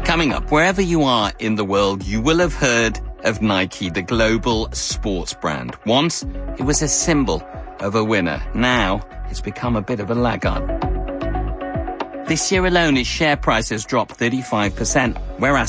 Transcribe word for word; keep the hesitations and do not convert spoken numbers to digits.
Coming up, wherever you are in the world, you will have heard of Nike, the global sports brand. Once, it was a symbol of a winner. Now, it's become a bit of a laggard. This year alone, its share price has dropped thirty-five percent, whereas